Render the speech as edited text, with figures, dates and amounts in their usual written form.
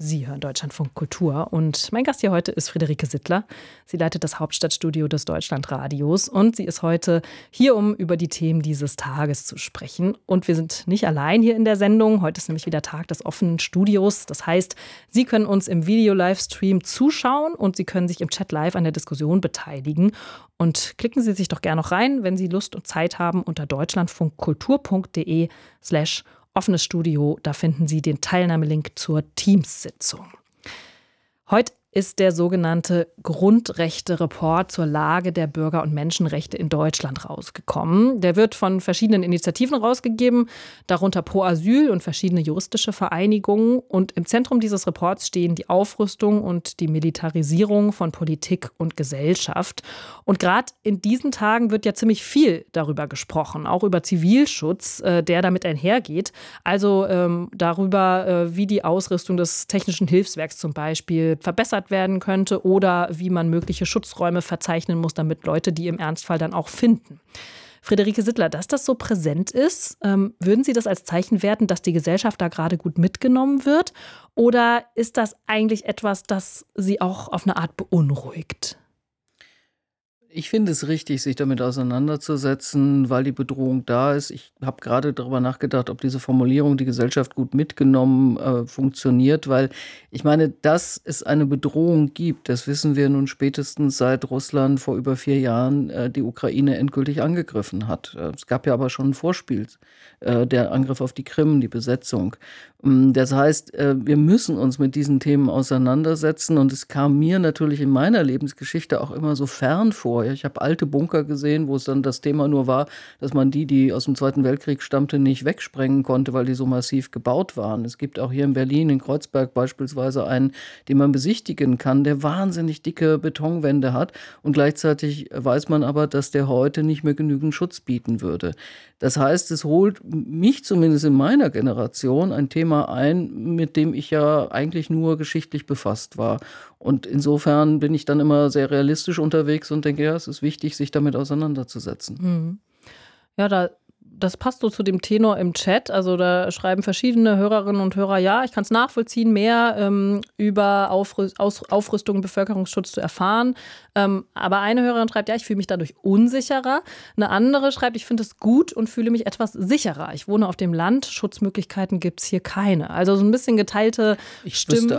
Sie hören Deutschlandfunk Kultur und mein Gast hier heute ist Friederike Sittler. Sie leitet das Hauptstadtstudio des Deutschlandradios und sie ist heute hier, um über die Themen dieses Tages zu sprechen. Und wir sind nicht allein hier in der Sendung. Heute ist nämlich wieder Tag des offenen Studios. Das heißt, Sie können uns im Video-Livestream zuschauen und Sie können sich im Chat live an der Diskussion beteiligen. Und klicken Sie sich doch gerne noch rein, wenn Sie Lust und Zeit haben, unter deutschlandfunkkultur.de/offenes Studio. Da finden Sie den Teilnahmelink zur Teams-Sitzung. Heute ist der sogenannte Grundrechte-Report zur Lage der Bürger- und Menschenrechte in Deutschland rausgekommen. Der wird von verschiedenen Initiativen rausgegeben, darunter Pro Asyl und verschiedene juristische Vereinigungen. Und im Zentrum dieses Reports stehen die Aufrüstung und die Militarisierung von Politik und Gesellschaft. Und gerade in diesen Tagen wird ja ziemlich viel darüber gesprochen, auch über Zivilschutz, der damit einhergeht. Also darüber, wie die Ausrüstung des technischen Hilfswerks zum Beispiel verbessert werden könnte oder wie man mögliche Schutzräume verzeichnen muss, damit Leute die im Ernstfall dann auch finden. Friederike Sittler, dass das so präsent ist, würden Sie das als Zeichen werten, dass die Gesellschaft da gerade gut mitgenommen wird? Oder ist das eigentlich etwas, das Sie auch auf eine Art beunruhigt? Ich finde es richtig, sich damit auseinanderzusetzen, weil die Bedrohung da ist. Ich habe gerade darüber nachgedacht, ob diese Formulierung „die Gesellschaft gut mitgenommen" funktioniert, weil ich meine, dass es eine Bedrohung gibt, das wissen wir nun spätestens seit Russland vor über 4 Jahren die Ukraine endgültig angegriffen hat. Es gab ja aber schon ein Vorspiel, der Angriff auf die Krim, die Besetzung. Das heißt, wir müssen uns mit diesen Themen auseinandersetzen und es kam mir natürlich in meiner Lebensgeschichte auch immer so fern vor. Ich habe alte Bunker gesehen, wo es dann das Thema nur war, dass man die aus dem Zweiten Weltkrieg stammte, nicht wegsprengen konnte, weil die so massiv gebaut waren. Es gibt auch hier in Berlin, in Kreuzberg beispielsweise einen, den man besichtigen kann, der wahnsinnig dicke Betonwände hat und gleichzeitig weiß man aber, dass der heute nicht mehr genügend Schutz bieten würde. Das heißt, es holt mich zumindest in meiner Generation ein Thema ein, mit dem ich ja eigentlich nur geschichtlich befasst war. Und insofern bin ich dann immer sehr realistisch unterwegs und denke, ja, es ist wichtig, sich damit auseinanderzusetzen. Mhm. Ja, das passt so zu dem Tenor im Chat. Also da schreiben verschiedene Hörerinnen und Hörer, ja, ich kann es nachvollziehen, mehr über Aufrüstung und Bevölkerungsschutz zu erfahren. Aber eine Hörerin schreibt, ja, ich fühle mich dadurch unsicherer. Eine andere schreibt, ich finde es gut und fühle mich etwas sicherer. Ich wohne auf dem Land, Schutzmöglichkeiten gibt es hier keine. Also so ein bisschen geteilte Ich Stimmen. wüsste